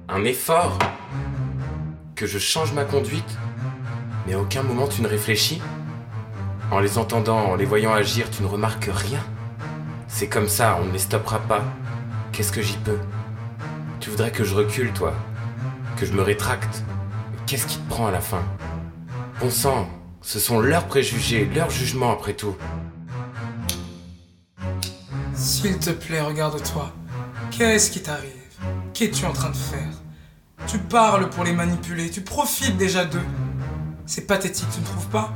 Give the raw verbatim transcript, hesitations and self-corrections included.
Un effort? Que je change ma conduite? Mais à aucun moment tu ne réfléchis? En les entendant, en les voyant agir, tu ne remarques rien? C'est comme ça, on ne les stoppera pas. Qu'est-ce que j'y peux? Tu voudrais que je recule, toi? Que je me rétracte? Mais qu'est-ce qui te prend à la fin? Bon sang, ce sont leurs préjugés, leurs jugements après tout. S'il te plaît, regarde-toi. Qu'est-ce qui t'arrive? Qu'es-tu en train de faire? Tu parles pour les manipuler, tu profites déjà d'eux. C'est pathétique, tu ne trouves pas?